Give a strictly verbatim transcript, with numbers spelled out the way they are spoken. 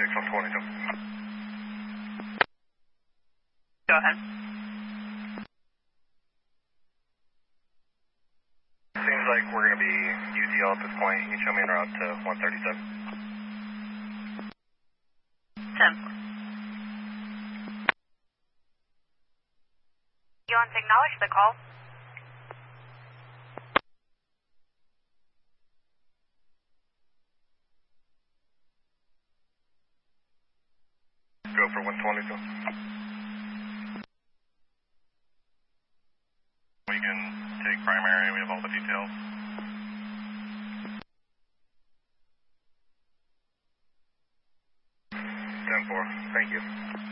six one twenty-two. Go ahead. Seems like we're going to be U T L at this point. You can show me en route to one thirty-seven. ten. You want to acknowledge the call? Go for one twenty-two. We can take primary. We have all the details. ten four. Thank you.